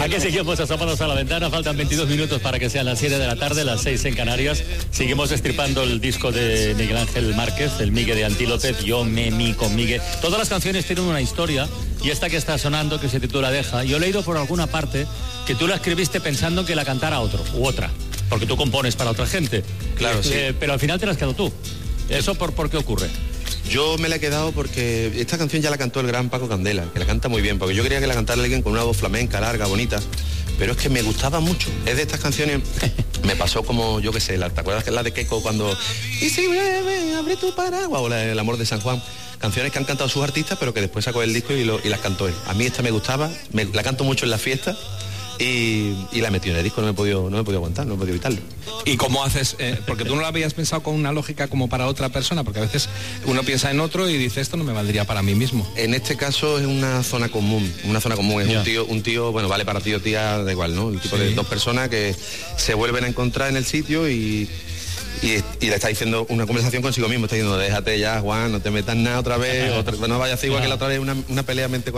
Aquí seguimos asomados a la ventana, faltan 22 minutos para que sean las 7 de la tarde, las 6 en Canarias. Seguimos estripando el disco de Miguel Ángel Márquez, el Migue de Antílope, Yo me mi con Migue. Todas las canciones tienen una historia, y esta que está sonando, que se titula Deja, yo he leído por alguna parte que tú la escribiste pensando que la cantara otro u otra, porque tú compones para otra gente. Claro, sí. Pero al final te la has quedado tú. ¿Eso por qué ocurre? Yo me la he quedado porque esta canción ya la cantó el gran Paco Candela, que la canta muy bien, porque yo quería que la cantara alguien con una voz flamenca, larga, bonita, pero es que me gustaba mucho. Es de estas canciones, me pasó como, yo qué sé, ¿te acuerdas que es la de Keiko cuando y si breve, abre tu paraguas? O El amor de San Juan. Canciones que han cantado sus artistas, pero que después sacó el disco y las cantó él. A mí esta me gustaba, la canto mucho en las fiestas. Y la he metido en el disco, no me he podido aguantar, no he podido evitarlo. ¿Y cómo haces? Porque tú no lo habías pensado con una lógica como para otra persona, porque a veces uno piensa en otro y dice, esto no me valdría para mí mismo. En este caso es una zona común, es un tío, bueno, vale para tío, tía, da igual, ¿no? El tipo de dos personas que se vuelven a encontrar en el sitio y le está diciendo una conversación consigo mismo, está diciendo, déjate ya, Juan, no te metas nada otra vez, no vayas a hacer igual que la otra vez, una pelea mente